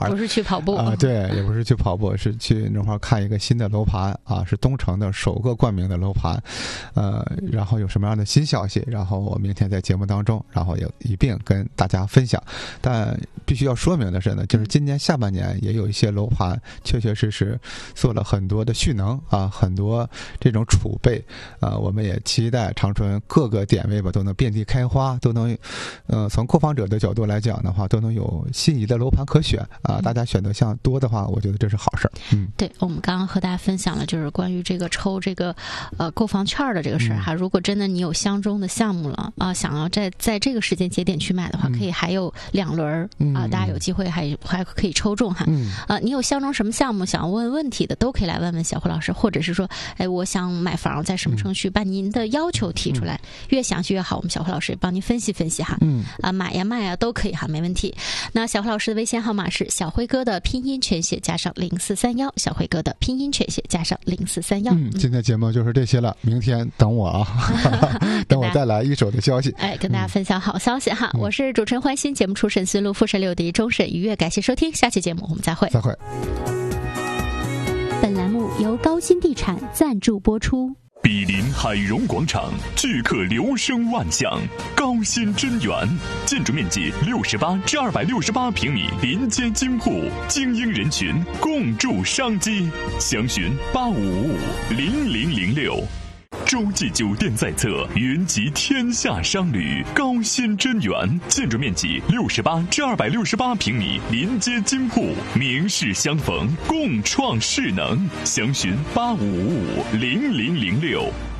不是去跑步对，也不是去跑步，是去那块儿看一个新的楼盘是东城的首个冠名的楼盘，然后有什么样的新消息，然后我明天在节目当中，然后也一并跟大家分享。但必须要说明的是呢，就是今年下半年也有一些楼盘确确实实做了很多的蓄能很多这种储备我们也期待长春各个点位吧都能遍地开花，都能从购房者的角度来讲的话，都能有心仪的楼盘可选大家选择项多的话，我觉得这是好事。 对，我们刚刚和大家分享了就是关于这个抽这个购房券的这个事儿如果真的你有相中的项目了想要在这个时间节点去买的话，可以还有2轮大家有机会还可以抽中你有相中什么项目想要问问题的，都可以来问问小辉老师，或者是说我想买房在什么城区，把您的要求提出来，越详细越好，我们小辉老师也帮您分析分析买呀卖呀都可以没问题。那小辉老师的微信号码是小辉哥的拼音全写加上0431，小辉哥的拼音全写加上0431。 今天节目就是这些了，明天等我等我带来一手的消息， 跟大家分享好消息我是主持人欢欣，节目出审思路复审6迪，终审愉悦，感谢收听，下期节目我们再会。 本栏目由高新地产赞助播出。 毗邻海荣广场，聚客流声万象，高新真源，建筑面积68至268平米，临街金铺，精英人群共筑商机，详询85550006。洲际酒店在侧，云集天下商旅，高新真源，建筑面积68至268平米，临街金铺，名士相逢，共创势能，详询85550006。